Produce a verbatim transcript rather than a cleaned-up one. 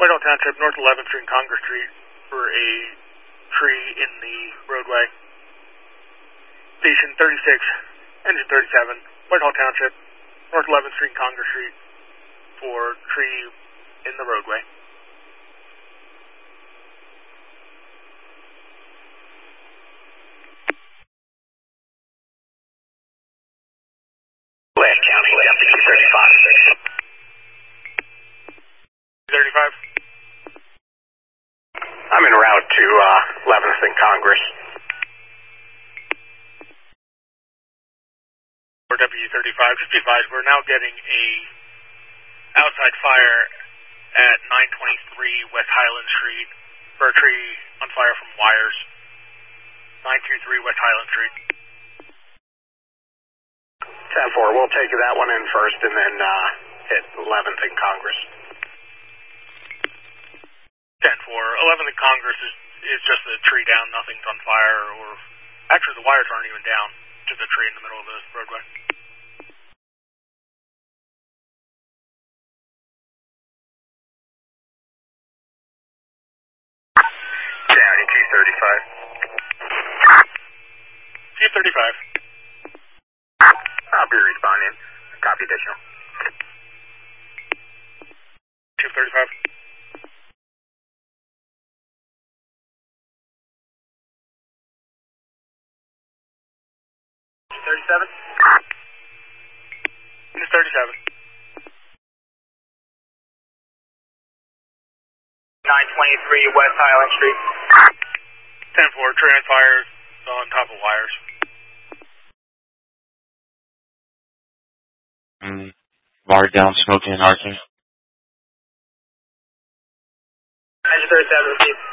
Whitehall Township, North eleventh Street and Congress Street for a tree in the roadway. Station thirty-six, engine thirty-seven, Whitehall Township, North eleventh Street and Congress Street for tree in the roadway. Land County, F P thirty-five. thirty-five. I'm en route to uh, eleventh and Congress. For W thirty-five, just be advised, we're now getting a outside fire at nine twenty-three West Highland Street for a tree on fire from wires. nine two three West Highland Street. ten four, we'll take that one in first and then uh, hit eleventh and Congress. ten four, eleventh and Congress is, is just a tree down, nothing's on fire, or actually the wires aren't even down, just a tree in the middle of the roadway. County T thirty-five. T thirty-five. I'll be responding. Copy additional. T thirty-five. thirty-seven? T thirty-seven. nine twenty-three West Highland Street. ten four, tree on fire on top of wires. Mm, bar down, smoking and arcing. Engine thirty-seven, repeat.